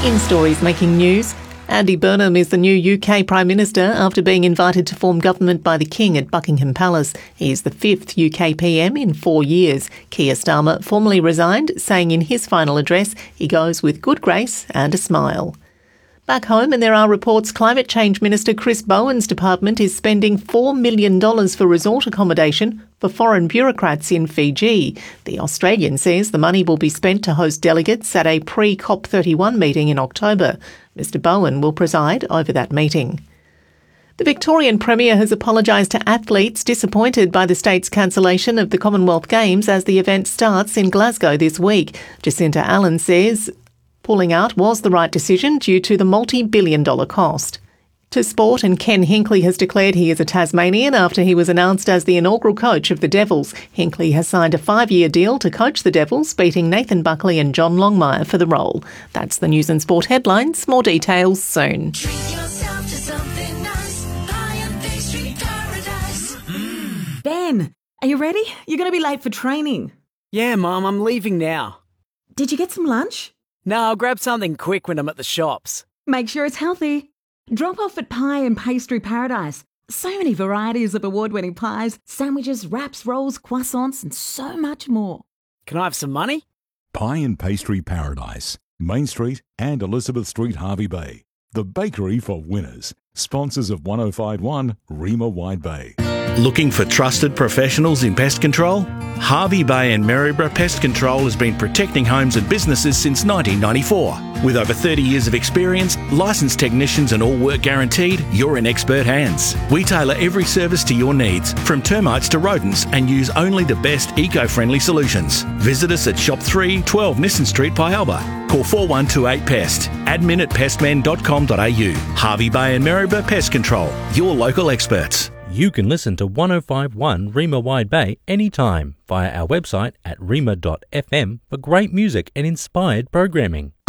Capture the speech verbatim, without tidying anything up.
In stories making news, Andy Burnham is the new U K Prime Minister after being invited to form government by the King at Buckingham Palace. He is the fifth U K P M in four years. Keir Starmer formally resigned, saying in his final address he goes with good grace and a smile. Back home, and there are reports Climate Change Minister Chris Bowen's department is spending four million dollars for resort accommodation for foreign bureaucrats in Fiji. The Australian says the money will be spent to host delegates at a pre-COP thirty-one meeting in October. Mister Bowen will preside over that meeting. The Victorian Premier has apologised to athletes disappointed by the state's cancellation of the Commonwealth Games as the event starts in Glasgow this week. Jacinta Allen says pulling out was the right decision due to the multi-billion dollar cost. To sport, and Ken Hinkley has declared he is a Tasmanian after he was announced as the inaugural coach of the Devils. Hinkley has signed a five-year deal to coach the Devils, beating Nathan Buckley and John Longmire for the role. That's the news and sport headlines. More details soon. Treat yourself to something nice. Pie and pastry paradise. Mm. Ben, are you ready? You're going to be late for training. Yeah, Mum, I'm leaving now. Did you get some lunch? No, I'll grab something quick when I'm at the shops. Make sure it's healthy. Drop off at Pie and Pastry Paradise. So many varieties of award-winning pies, sandwiches, wraps, rolls, croissants, and so much more. Can I have some money? Pie and Pastry Paradise, Main Street and Elizabeth Street, Harvey Bay. The bakery for winners. Sponsors of one oh five point one Rima Wide Bay. Looking for trusted professionals in pest control? Harvey Bay and Maryborough Pest Control has been protecting homes and businesses since nineteen ninety-four. With over thirty years of experience, licensed technicians and all work guaranteed, you're in expert hands. We tailor every service to your needs, from termites to rodents, and use only the best eco-friendly solutions. Visit us at Shop three, twelve Nissen Street, Pialba. Call four one two eight PEST. Admin at pestmen dot com dot a u. Harvey Bay and Maryborough Pest Control, your local experts. You can listen to one oh five point one Rima Wide Bay anytime via our website at rima dot f m for great music and inspired programming.